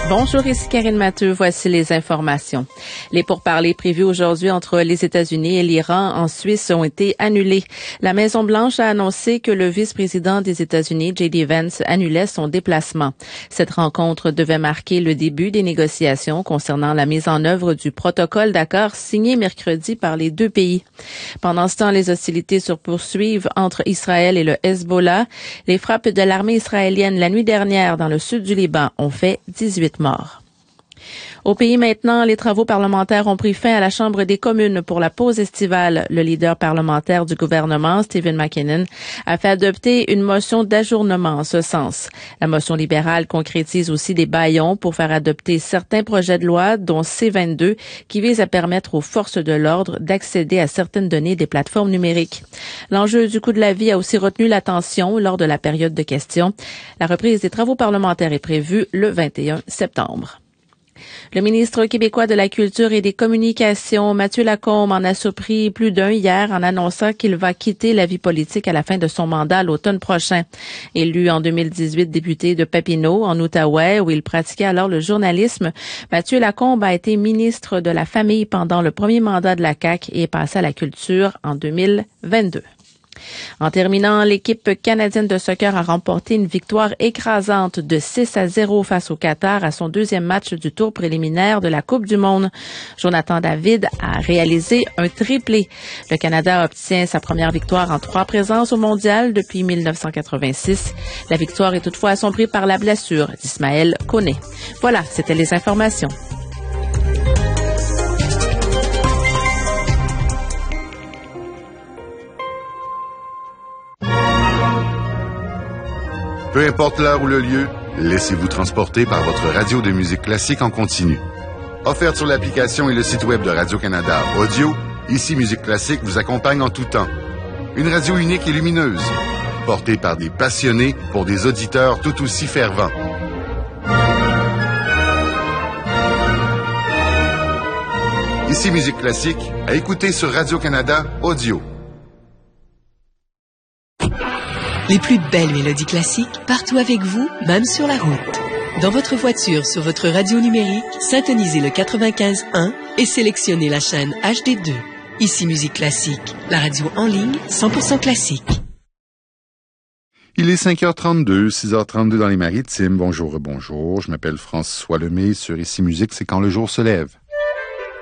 Bonjour, ici Karine Matteux. Voici les informations. Les pourparlers prévus aujourd'hui entre les États-Unis et l'Iran en Suisse ont été annulés. La Maison-Blanche a annoncé que le vice-président des États-Unis, J.D. Vance, annulait son déplacement. Cette rencontre devait marquer le début des négociations concernant la mise en œuvre du protocole d'accord signé mercredi par les deux pays. Pendant ce temps, les hostilités se poursuivent entre Israël et le Hezbollah. Les frappes de l'armée israélienne la nuit dernière dans le sud du Liban ont fait 18 morts. Au pays maintenant, les travaux parlementaires ont pris fin à la Chambre des communes pour la pause estivale. Le leader parlementaire du gouvernement, Stephen McKinnon, a fait adopter une motion d'ajournement en ce sens. La motion libérale concrétise aussi des bâillons pour faire adopter certains projets de loi, dont C-22, qui vise à permettre aux forces de l'ordre d'accéder à certaines données des plateformes numériques. L'enjeu du coût de la vie a aussi retenu l'attention lors de la période de questions. La reprise des travaux parlementaires est prévue le 21 septembre. Le ministre québécois de la Culture et des Communications, Mathieu Lacombe, en a surpris plus d'un hier en annonçant qu'il va quitter la vie politique à la fin de son mandat l'automne prochain. Élu en 2018 député de Papineau, en Outaouais, où il pratiquait alors le journalisme, Mathieu Lacombe a été ministre de la Famille pendant le premier mandat de la CAQ et est passé à la culture en 2022. En terminant, l'équipe canadienne de soccer a remporté une victoire écrasante de 6-0 face au Qatar à son deuxième match du tour préliminaire de la Coupe du Monde. Jonathan David a réalisé un triplé. Le Canada obtient sa première victoire en 3 présences au mondial depuis 1986. La victoire est toutefois assombrie par la blessure d'Ismaël Koné. Voilà, c'était les informations. Peu importe l'heure ou le lieu, laissez-vous transporter par votre radio de musique classique en continu. Offerte sur l'application et le site web de Radio-Canada Audio, Ici Musique Classique vous accompagne en tout temps. Une radio unique et lumineuse, portée par des passionnés pour des auditeurs tout aussi fervents. Ici Musique Classique, à écouter sur Radio-Canada Audio. Les plus belles mélodies classiques, partout avec vous, même sur la route. Dans votre voiture, sur votre radio numérique, syntonisez le 95.1 et sélectionnez la chaîne HD2. Ici Musique Classique, la radio en ligne 100% classique. Il est 5h32, 6h32 dans les Maritimes. Bonjour, bonjour. Je m'appelle François Lemay. Sur Ici Musique, c'est quand le jour se lève.